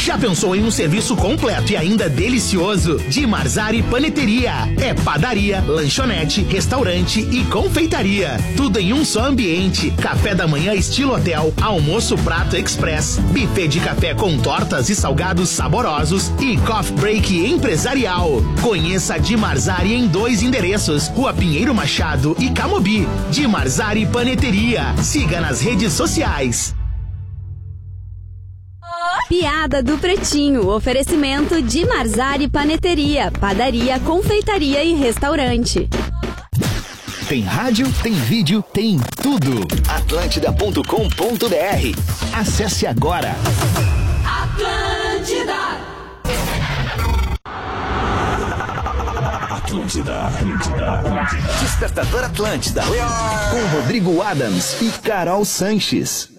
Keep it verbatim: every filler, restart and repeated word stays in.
Já pensou em um serviço completo e ainda delicioso? De Marzari Paneteria. É padaria, lanchonete, restaurante e confeitaria. Tudo em um só ambiente. Café da manhã estilo hotel, almoço prato express, buffet de café com tortas e salgados saborosos e coffee break empresarial. Conheça a Di Marzari em dois endereços, Rua Pinheiro Machado e Camobi. Di Marzari Paneteria. Siga nas redes sociais. Piada do Pretinho. Oferecimento de Marzari Paneteria, padaria, confeitaria e restaurante. Tem rádio, tem vídeo, tem tudo. Atlântida ponto com ponto br. Acesse agora. Atlântida. Atlântida, Atlântida, Atlântida. Despertador Atlântida. Com Rodrigo Adams e Carol Sanches.